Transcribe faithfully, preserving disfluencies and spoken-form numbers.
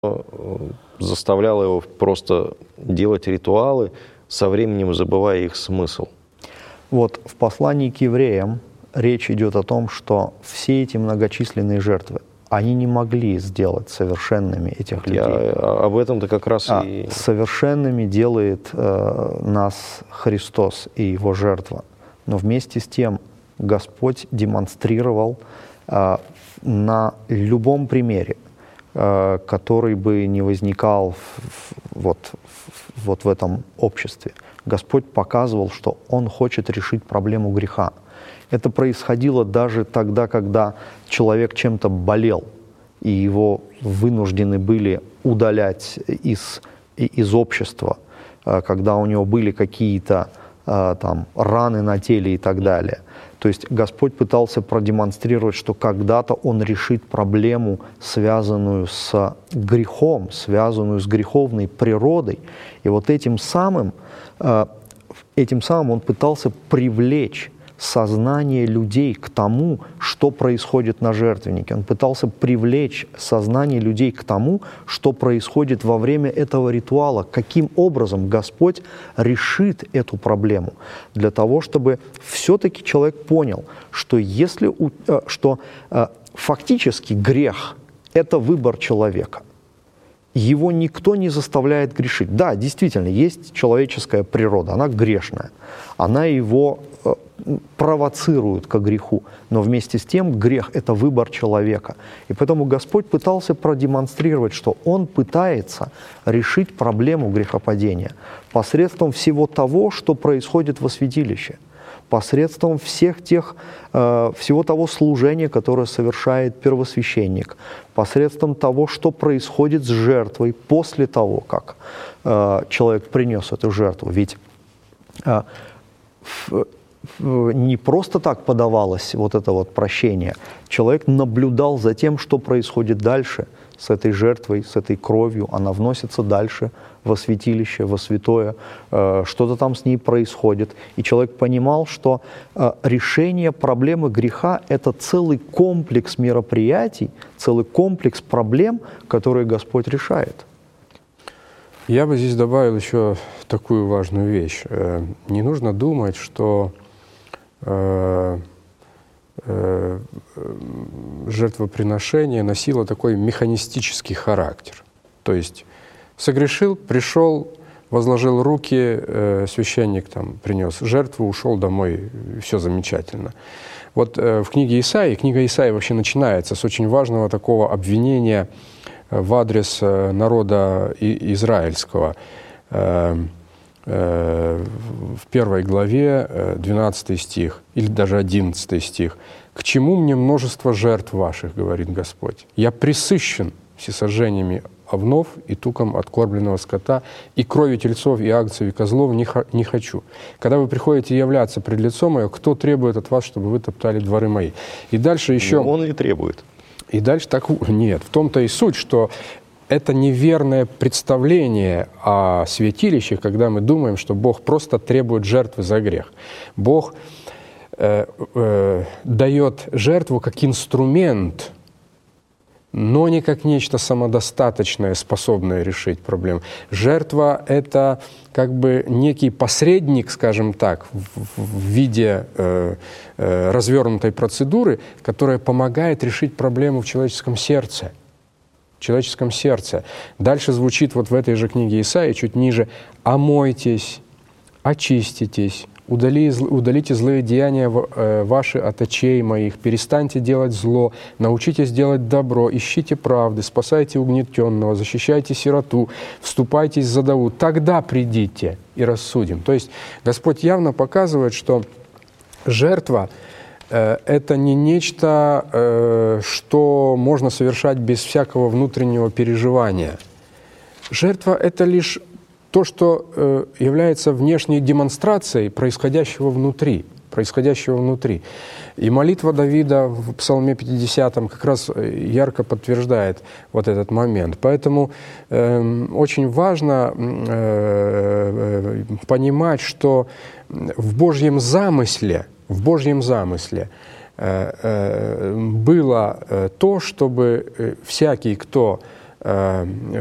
заставляло его просто делать ритуалы, со временем забывая их смысл. Вот в послании к евреям речь идет о том, что все эти многочисленные жертвы, они не могли сделать совершенными этих людей. Я об этом-то как раз а и... Совершенными делает э, нас Христос и Его жертва. Но вместе с тем Господь демонстрировал э, на любом примере, э, который бы не возникал в, вот, в, вот в этом обществе, Господь показывал, что Он хочет решить проблему греха. Это происходило даже тогда, когда человек чем-то болел, и его вынуждены были удалять из, из общества, когда у него были какие-то там раны на теле и так далее. То есть Господь пытался продемонстрировать, что когда-то Он решит проблему, связанную с грехом, связанную с греховной природой. И вот этим самым, этим самым Он пытался привлечь сознание людей к тому, что происходит на жертвеннике. Он пытался привлечь сознание людей к тому, что происходит во время этого ритуала, каким образом Господь решит эту проблему, для того, чтобы все-таки человек понял, что, если, что фактически грех – это выбор человека. Его никто не заставляет грешить. Да, действительно, есть человеческая природа, она грешная, она его провоцирует к греху, но вместе с тем грех – это выбор человека. И поэтому Господь пытался продемонстрировать, что Он пытается решить проблему грехопадения посредством всего того, что происходит во святилище, посредством всех тех, э, всего того служения, которое совершает первосвященник, посредством того, что происходит с жертвой после того, как э, человек принес эту жертву. Ведь э, в, не просто так подавалось вот это вот прощение. Человек наблюдал за тем, что происходит дальше с этой жертвой, с этой кровью. Она вносится дальше во святилище, во святое. Что-то там с ней происходит. И человек понимал, что решение проблемы греха – это целый комплекс мероприятий, целый комплекс проблем, которые Господь решает. Я бы здесь добавил еще такую важную вещь. Не нужно думать, что жертвоприношение носило такой механистический характер. То есть согрешил, пришел, возложил руки, священник там принес жертву, ушел домой, все замечательно. Вот в книге Исаии, книга Исаии вообще начинается с очень важного такого обвинения в адрес народа израильского. В первой главе, двенадцатый стих, или даже одиннадцатый стих. «К чему мне множество жертв ваших, говорит Господь? Я пресыщен всесожжениями овнов и туком откормленного скота, и крови тельцов, и агнцев, и козлов не, х- не хочу. Когда вы приходите являться пред лицом мое, кто требует от вас, чтобы вы топтали дворы мои?» И дальше еще... Но он и требует. И дальше так... Нет, в том-то и суть, что это неверное представление о святилище, когда мы думаем, что Бог просто требует жертвы за грех. Бог э, э, дает жертву как инструмент, но не как нечто самодостаточное, способное решить проблему. Жертва — это как бы некий посредник, скажем так, в, в виде э, э, развернутой процедуры, которая помогает решить проблему в человеческом сердце. В человеческом сердце. Дальше звучит вот в этой же книге Исаии, чуть ниже: «Омойтесь, очиститесь, удали, удалите злые деяния ваши от очей моих, перестаньте делать зло, научитесь делать добро, ищите правды, спасайте угнетенного, защищайте сироту, вступайтесь за Даву, тогда придите и рассудим». То есть Господь явно показывает, что жертва — это не нечто, что можно совершать без всякого внутреннего переживания. Жертва — это лишь то, что является внешней демонстрацией происходящего внутри, происходящего внутри. И молитва Давида в Псалме пятидесятом как раз ярко подтверждает вот этот момент. Поэтому э, очень важно э, понимать, что в Божьем замысле, в Божьем замысле э, э, было то, чтобы всякий, кто э,